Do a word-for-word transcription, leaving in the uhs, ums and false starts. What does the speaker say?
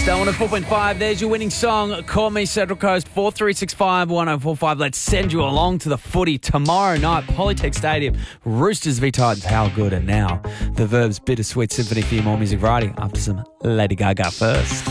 Star one oh four point five. There's your winning song. Call me Central Coast four three six five, one oh four five. Let's send you along to the footy tomorrow night, Polytech Stadium. Roosters v Titans. How good. And now the Verbs Bittersweet Symphony for your more music variety after some Lady Gaga first.